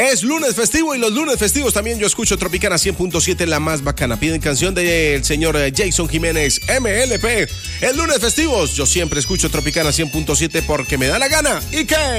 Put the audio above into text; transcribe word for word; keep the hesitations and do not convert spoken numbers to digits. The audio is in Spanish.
Es lunes festivo y los lunes festivos también yo escucho Tropicana cien punto siete, la más bacana. Piden canción del señor Jason Jiménez, M L P. El lunes festivos yo siempre escucho Tropicana cien punto siete porque me da la gana. ¿Y qué?